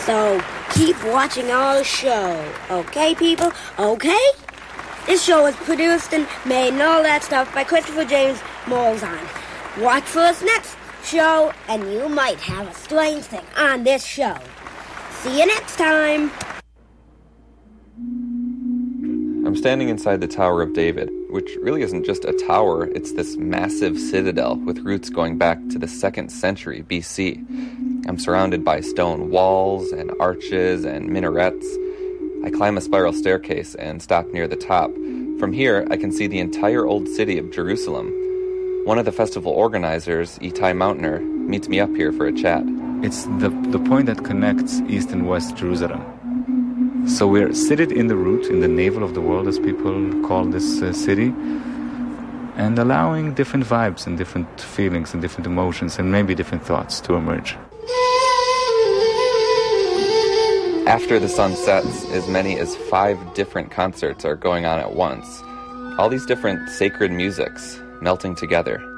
So keep watching our show. Okay, people? Okay? This show is produced and made and all that stuff by Christopher James Molzheim. Watch for us next show, and you might have a strange thing on this show. See you next time. I'm standing inside the Tower of David, which really isn't just a tower, it's this massive citadel with roots going back to the 2nd century BC. I'm surrounded by stone walls and arches and minarets. I climb a spiral staircase and stop near the top. From here, I can see the entire old city of Jerusalem. One of the festival organizers, Itai Mountner, meets me up here for a chat. It's the point that connects East and West Jerusalem. So we're seated in the root, in the navel of the world, as people call this city, and allowing different vibes and different feelings and different emotions and maybe different thoughts to emerge. After the sun sets, as many as 5 different concerts are going on at once. All these different sacred musics melting together.